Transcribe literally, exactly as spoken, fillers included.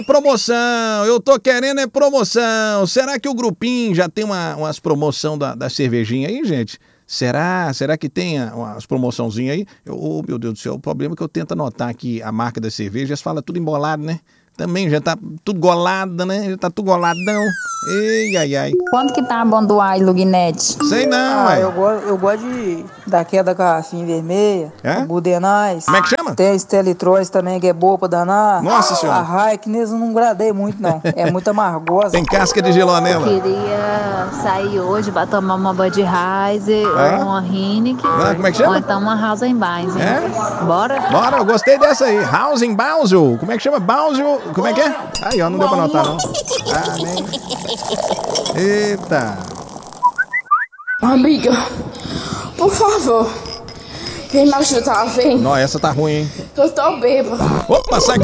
Promoção, eu tô querendo é promoção. Será que o grupinho já tem uma, umas promoção da, da cervejinha aí, gente? Será? Será que tem a- umas promoçãozinhas aí? Eu, oh, meu Deus do céu, o problema é que eu tento anotar aqui a marca das cervejas, fala tudo embolado, né? Também já tá tudo golado, né? Já tá tudo goladão. Ei, ai, ai. Quanto que tá a Bonduai, Luginete? Sei não, Ah, ué. eu gosto, eu gosto de daquela da garrafinha vermelha, É? a Budenais. Como é que chama? Tem a Stelitroz também, que é boa pra danar. Nossa senhora. A Heineken eu não gradei muito, não. É muito amargosa. Tem casca de giló nela. Queria sair hoje pra tomar uma Budweiser, É? ou uma Heineken, Ah, como é que ou chama? então uma Hausenbein. É? Bora? Bora, eu gostei dessa aí. Housing Bowser. Como é que chama? Bowser? Como é que é? Aí, ó, não deu pra anotar, não. Ah, nem. Eita. Amiga, por favor, vem me ajudar, vem. Não, essa tá ruim, hein? Eu tô bêbada. Opa, sai